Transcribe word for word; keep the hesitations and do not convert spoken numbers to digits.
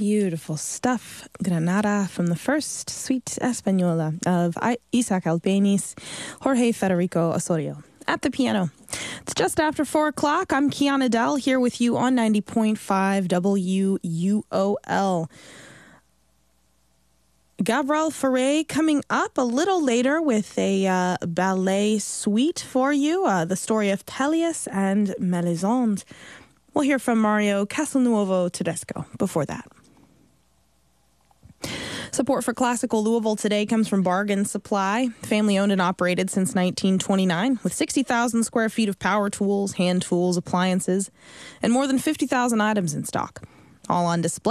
Beautiful stuff. Granada from the first Suite Española of Isaac Albéniz, Jorge Federico Osorio at the piano. It's just after four o'clock. I'm Kiana Dell here with you on ninety point five W U O L. Gabriel Fauré coming up a little later with a uh, ballet suite for you, uh, the story of Pelleas and Melisande. We'll hear from Mario Castelnuovo Tedesco before that. Support for Classical Louisville today comes from Bargain Supply, family-owned and operated since nineteen twenty-nine, with sixty thousand square feet of power tools, hand tools, appliances, and more than fifty thousand items in stock, all on display